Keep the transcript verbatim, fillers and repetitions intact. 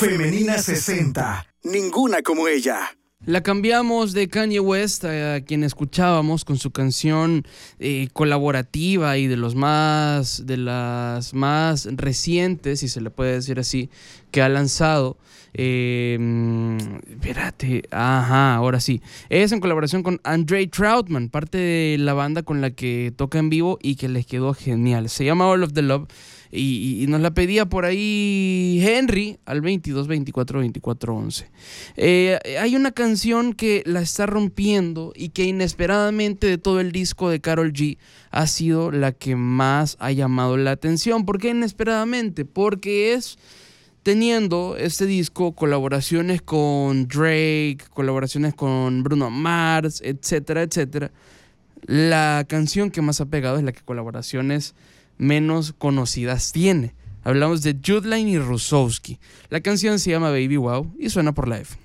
Femenina sesenta. Ninguna como ella. La cambiamos de Kanye West, a quien escuchábamos con su canción eh, colaborativa y de los más de las más recientes, si se le puede decir así, que ha lanzado. Eh, espérate, ajá, ahora sí. Es en colaboración con Andre Troutman, parte de la banda con la que toca en vivo y que les quedó genial. Se llama All of the Love. Y, y nos la pedía por ahí Henry al veintidós veinticuatro veinticuatro once. Eh, hay una canción que la está rompiendo y que inesperadamente de todo el disco de Karol G ha sido la que más ha llamado la atención. ¿Por qué inesperadamente? Porque es teniendo este disco colaboraciones con Drake, colaboraciones con Bruno Mars, etcétera, etcétera. La canción que más ha pegado es la que colaboraciones menos conocidas tiene. Hablamos de Judline y Rusowski. La canción se llama Baby Wow y suena por la F.